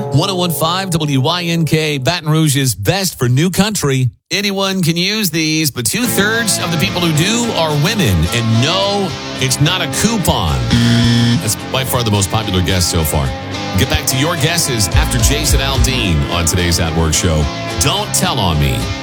1015 WYNK, Baton Rouge's best for new country. Anyone can use these, but 2/3 of the people who do are women. And no, it's not a coupon. That's by far the most popular guess so far. Get back to your guesses after Jason Aldean on today's At Work show. Don't tell on me.